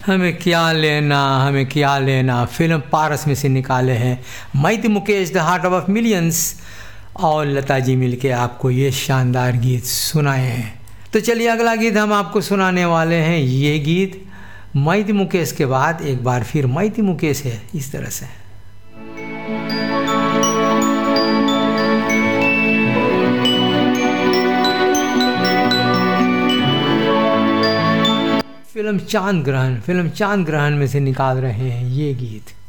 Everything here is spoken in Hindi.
हमें क्या लेना, हमें क्या लेना, फिल्म पारस में से निकाले हैं Maiti Mukesh, the heart of millions और लता जी मिलके आपको ये शानदार गीत सुनाए हैं। तो चलिए अगला गीत हम आपको सुनाने वाले हैं। ये गीत मैती मुकेश के बाद एक बार फिर मैती मुकेश है इस तरह से। फिल्म चांद ग्रहण में से निकाल रहे हैं ये गीत।